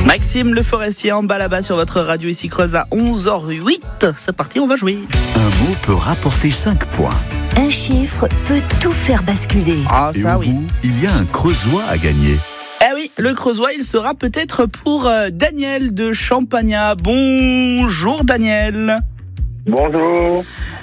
Maxime Le Forestier en bas là-bas sur votre radio ici Creuse à 11h08. C'est parti, on va jouer. Un mot peut rapporter 5 points. Un chiffre peut tout faire basculer. Ah Et ça au oui. bout, il y a un creusois à gagner. Eh oui, le creusois, il sera peut-être pour Daniel de Champagnat. Bonjour Daniel. Bonjour.